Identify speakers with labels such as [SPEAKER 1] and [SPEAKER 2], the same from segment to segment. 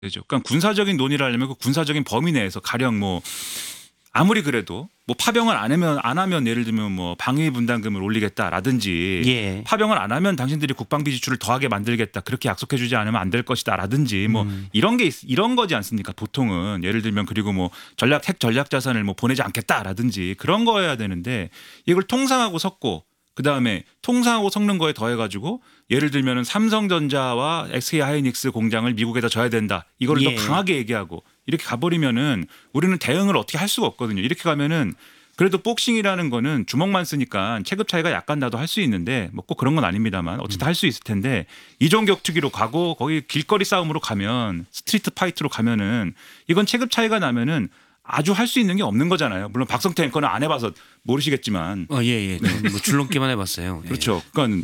[SPEAKER 1] 되죠. 그러니까 군사적인 논의를 하려면 그 군사적인 범위 내에서 가령 뭐 아무리 그래도 뭐 파병을 안 하면 예를 들면 뭐 방위 분담금을 올리겠다라든지
[SPEAKER 2] 예.
[SPEAKER 1] 파병을 안 하면 당신들이 국방비 지출을 더하게 만들겠다 그렇게 약속해주지 않으면 안 될 것이다라든지 뭐 이런 거지 않습니까? 보통은 예를 들면 그리고 뭐 핵 전략 자산을 뭐 보내지 않겠다라든지 그런 거여야 되는데 이걸 통상하고 섞고 그 다음에 통상하고 섞는 거에 더해가지고 예를 들면은 삼성전자와 SK 하이닉스 공장을 미국에다 줘야 된다. 이거를
[SPEAKER 2] 예.
[SPEAKER 1] 더 강하게 얘기하고 이렇게 가버리면은 우리는 대응을 어떻게 할 수가 없거든요. 이렇게 가면은 그래도 복싱이라는 거는 주먹만 쓰니까 체급 차이가 약간 나도 할 수 있는데 뭐 꼭 그런 건 아닙니다만 어쨌든 할 수 있을 텐데 이종 격투기로 가고 거기 길거리 싸움으로 가면 스트리트 파이트로 가면은 이건 체급 차이가 나면은 아주 할 수 있는 게 없는 거잖아요. 물론 박성태 앵커는 안 해봐서 모르시겠지만.
[SPEAKER 2] 예. 뭐 줄넘기만 해봤어요. 예.
[SPEAKER 1] 그렇죠. 그러니까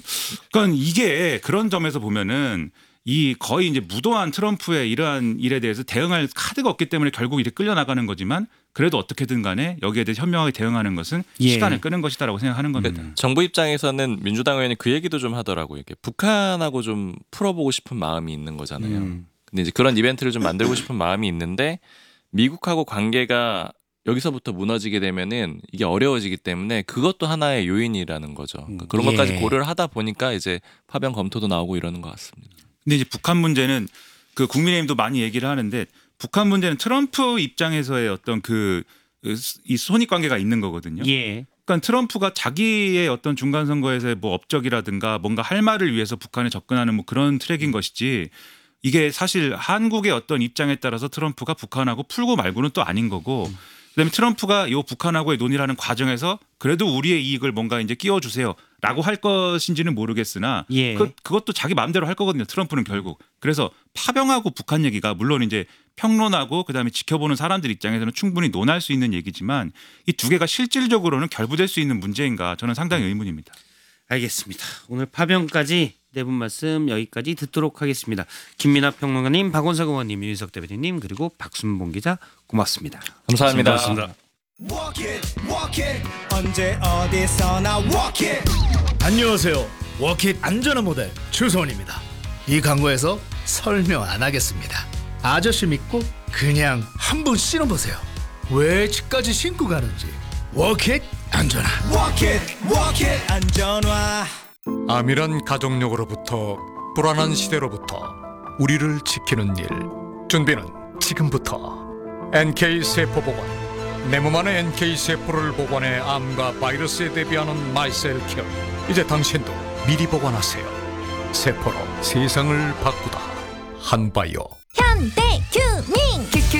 [SPEAKER 1] 이게 그런 점에서 보면은 이 거의 이제 무도한 트럼프의 이러한 일에 대해서 대응할 카드가 없기 때문에 결국 이렇게 끌려나가는 거지만 그래도 어떻게든 간에 여기에 대해서 현명하게 대응하는 것은
[SPEAKER 2] 예.
[SPEAKER 1] 시간을 끄는 것이다라고 생각하는 겁니다.
[SPEAKER 3] 정부 입장에서는 민주당 의원이 그 얘기도 좀 하더라고요. 이게 북한하고 좀 풀어보고 싶은 마음이 있는 거잖아요. 근데 이제 그런 이벤트를 좀 만들고 싶은 마음이 있는데 미국하고 관계가 여기서부터 무너지게 되면은 이게 어려워지기 때문에 그것도 하나의 요인이라는 거죠. 그러니까 그런
[SPEAKER 2] 예.
[SPEAKER 3] 것까지 고려를 하다 보니까 이제 파병 검토도 나오고 이러는 것 같습니다.
[SPEAKER 1] 근데 이제 북한 문제는 그 국민의힘도 많이 얘기를 하는데 북한 문제는 트럼프 입장에서의 어떤 이 손익 관계가 있는 거거든요.
[SPEAKER 2] 예.
[SPEAKER 1] 그러니까 트럼프가 자기의 어떤 중간 선거에서의 뭐 업적이라든가 뭔가 할 말을 위해서 북한에 접근하는 뭐 그런 트랙인 것이지 이게 사실 한국의 어떤 입장에 따라서 트럼프가 북한하고 풀고 말고는 또 아닌 거고 그다음에 트럼프가 이 북한하고의 논의를 하는 과정에서 그래도 우리의 이익을 뭔가 이제 끼워주세요라고 할 것인지는 모르겠으나
[SPEAKER 2] 예.
[SPEAKER 1] 그것도 자기 마음대로 할 거거든요. 트럼프는 결국. 그래서 파병하고 북한 얘기가 물론 이제 평론하고 그다음에 지켜보는 사람들 입장에서는 충분히 논할 수 있는 얘기지만 이 두 개가 실질적으로는 결부될 수 있는 문제인가 저는 상당히 의문입니다.
[SPEAKER 2] 알겠습니다. 오늘 파병까지 네 분 말씀 여기까지 듣도록 하겠습니다. 김민하 평론가님, 박원석 의원님, 윤석 대변인님 그리고 박순봉 기자 고맙습니다.
[SPEAKER 3] 감사합니다.
[SPEAKER 4] Walk it, 언제 어디서나 walk it.
[SPEAKER 5] 안녕하세요. 워킷 안전한 모델 추성원입니다. 이 광고에서 설명 안 하겠습니다. 아저씨 믿고 그냥 한번 신어보세요. 왜 집까지 신고 가는지. 워킷 안전한.
[SPEAKER 4] Walk it, 안전화.
[SPEAKER 6] 암이란 가족력으로부터 불안한 시대로부터 우리를 지키는 일. 준비는 지금부터. NK세포보건. 내 몸 안의 NK세포를 복원해 암과 바이러스에 대비하는 마이셀 케어. 이제 당신도 미리 복원하세요. 세포로 세상을 바꾸다. 한바이오.
[SPEAKER 7] 현대